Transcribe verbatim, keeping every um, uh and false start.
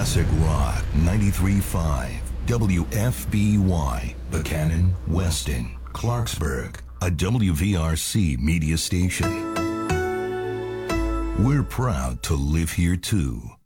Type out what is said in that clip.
Classic Rock ninety-three point five, W F B Y, Buchanan, Weston, Clarksburg, a W V R C media station. We're proud to live here too.